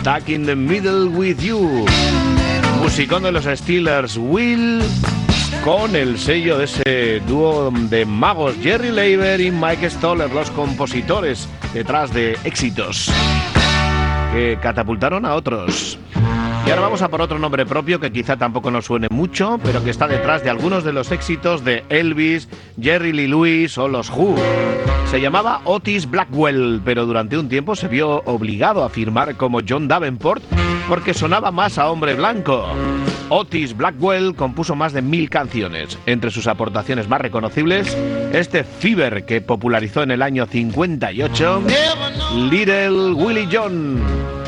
Stuck in the Middle with You. Musicón de los Steelers Will, con el sello de ese dúo de magos Jerry Leiber y Mike Stoller, los compositores detrás de éxitos que catapultaron a otros. Y ahora vamos a por otro nombre propio que quizá tampoco nos suene mucho, pero que está detrás de algunos de los éxitos de Elvis, Jerry Lee Lewis o los Who. Se llamaba Otis Blackwell, pero durante un tiempo se vio obligado a firmar como John Davenport porque sonaba más a hombre blanco. Otis Blackwell compuso más de 1000 canciones. Entre sus aportaciones más reconocibles, este Fever que popularizó en el año 58, Little Willie John.